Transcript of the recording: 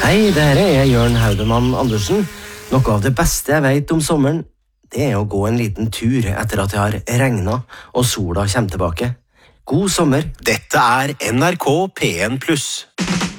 Hei, det her er Jørn Haudemann Andersen. Noe av det beste jeg vet om sommeren, det er å gå en liten tur etter at det har regnet og sola kommer tilbake. God sommer. Dette er NRK P1+.